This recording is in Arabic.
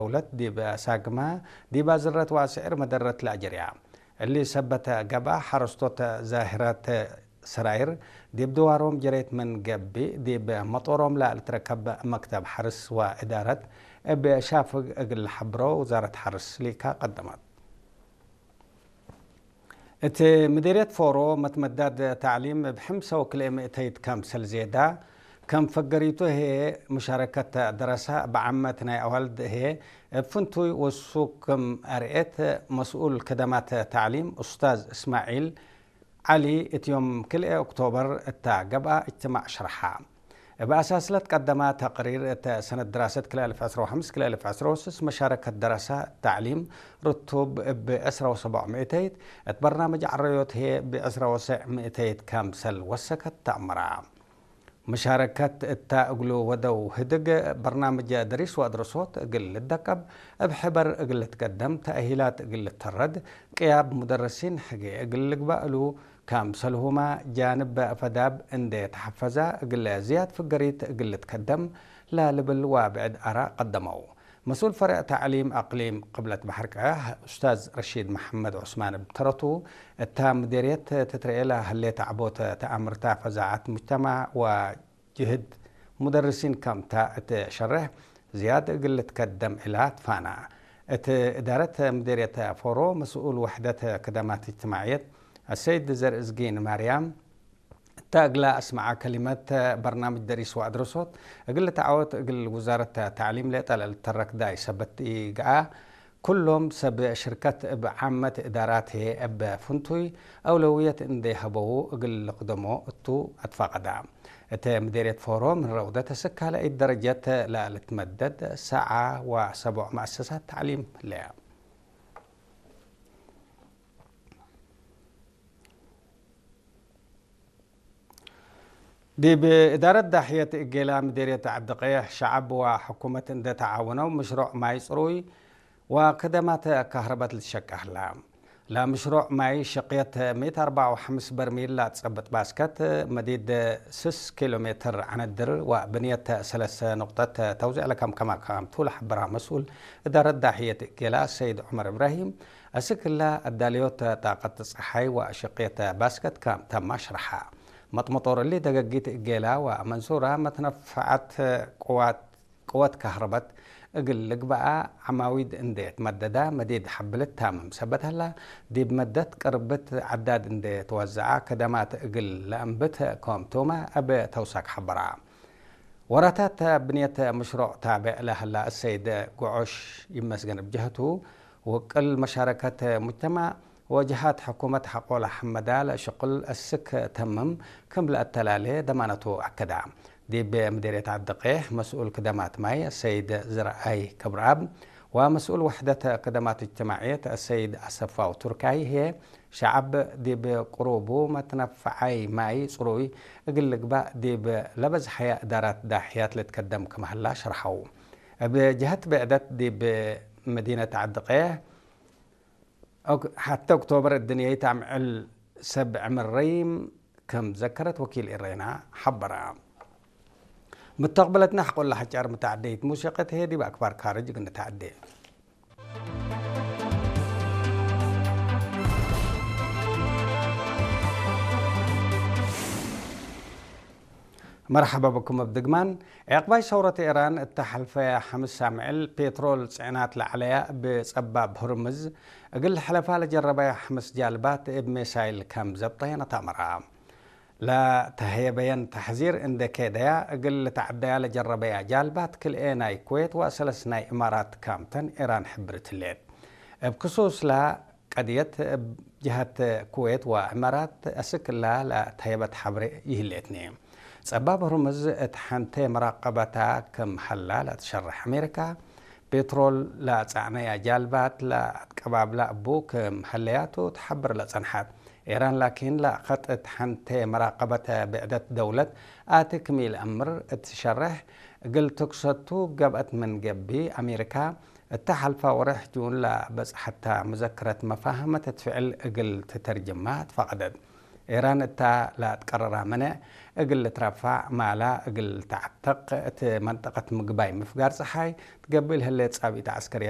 دولة دي بساقما دي بازرت واسعر مدرت الأجريا اللي سبت قبا حرستوت زاهرات سراير دي بدواروم جريت من قبي دي بمطورهم لا تركب مكتب حرس وإدارة بشافق اقل حبرو وزارة حرس ليكا قدمت ات مديرية فورو متمدد تعليم بحمسة وكلمتين كامسل زيادة كم فقريتو هي مشاركة دراسة بعمتنا أولد هي فنتوي وسوكم أرئت مسؤول خدمات تعليم أستاذ إسماعيل علي اتيوم كل أكتوبر التاقبة اجتماع شرحها بأساس قدم تقرير سنة دراسة كلا 2015 كلا 2016 مشاركة دراسة تعليم رتب بأسرة وسبعمائتين برنامج عريوت هي بأسرة وسبعمائتين كامسل وسكت تأمرا مشاركة التاقلو ودو هدق برنامج دريس وادرسوت قل الدقب بحبر قل تقدم تأهيلات قل الترد قياب مدرسين حقي قل بقلو كامسلهما جانب فداب اندي تحفزا قل زياد فقريت قل تقدم لا لبل وابعد أراء قدموا مسؤول فرع تعليم أقليم قبلة بحركة أستاذ رشيد محمد عثمان بترتو التام مديرية تترئيلها هاللي تعبوت تأمر فزاعات مجتمع وجهد مدرسين كم تشرح زياد قل تقدم إلى تفانا إدارة مديرية فورو مسؤول وحدة خدمات اجتماعية السيد زرزقين مريم تاقلا أسمع كلمات برنامج دريس وأدرسوت أقل تعاوت أقل وزارة تعليم ليطال الترك داي سبت إيقاء كلهم سب شركات بعامة إدارات هي بفنتوي أولوية اندي هبوه أقل قدمو التو أتفاق دام مديرية فورو من روضة سكة لأي درجات لا لتمدد ساعة وسبع مؤسسات تعليم لها دي بإدارة داحية إجيلا مديرية عبدقيح شعب وحكومة اند تعاونوا مشروع ماي صروي وخدمات كهرباء للشك أهلام لا مشروع ماي شقية 154 برميل لا تصبت باسكت مديد 6 كيلومتر عن الدر وبنية 3 نقطة توزيع لكم كما طول حبرها مسؤول إدارة داحية إجيلا السيد عمر إبراهيم أسكلا الداليوت طاقة الصحي وشقية باسكت كام تم شرحها مطمطور اللي دققيت إجيلا ومنصورة متنفعت قوات كهرباء اقل بقى عماويد انديت مددا مديد حبلت تامم سبت هلا دي بمدت قربت عداد انديت توزعا كدمات اقل لأنبت كومتوما أبي توساك حبرا وراتات بنية مشروع تابع لهلا السيد قعوش يمسجن بجهته وقل مشاركة مجتمع وجهات حكومة حقول حمدال شقل السك تمم كمل التلالي ضمانته أكدا دي بمديرية عبدقيح مسؤول خدمات ماي السيد زرعي كبراب ومسؤول وحدة خدمات اجتماعية السيد أسفاو تركاي هي شعب دي بقروبه متنفعي ماي صروي اقلق بقى دي بلبز حياة إدارات داحيات لتقدم كمهلا شرحوا بجهة بعدت دي بمدينة عبدقيح حتى أكتوبر الدنيا تعمل 7 مريم كم ذكرت وكيل إيرينا حبرا مستقبلتنا حقول لها حجار متعديت موسيقى هذه بأكبر خارج قلنا تعدي مرحبا بكم بدقمان عقباي ثورة إيران التحالف حمس سامعل بترول صعنات العليا بسباب هرمز أقل حلفها لجربا حمس جالبات بميسايل كم زبطين تامرها لا تهي بيان تحذير عند كيدايا أقل تعديا لجربا جالبات كل ايناي كويت وأسلسناي إمارات كامتن إيران حبرت الليل بخصوص لا قضية جهة كويت وإمارات أسك لا تهيبت حبر يهلتني سبب رمز اتحنتي مراقبتا كم حلال تشرح أمريكا بترول لا تعنيا جالبات لا كباب لا بوك محلياتو تحبر لا صنحات إيران لكن لا خط اتحنتي مراقبتا بعدة دولة آتكميل أمر تشرح قلت تقصدتو قبت من قبي أمريكا التحالف ورح جون لا بس حتى مذكرة مفاهمة تفعل قل تترجمات فقدت إيران تا لا تقرر منع أقل ترفع مالا أقل تعتق منطقة مقباي مفقار صحي تقبل هاللي تصابيت عسكرية